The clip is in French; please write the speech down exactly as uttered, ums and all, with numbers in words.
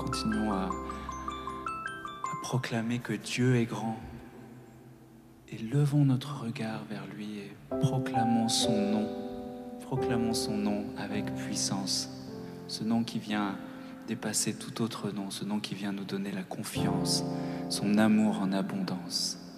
Continuons à, à proclamer que Dieu est grand. Et levons notre regard vers lui et proclamons son nom. Proclamons son nom avec puissance. Ce nom qui vient dépasser tout autre nom. Ce nom qui vient nous donner la confiance, son amour en abondance.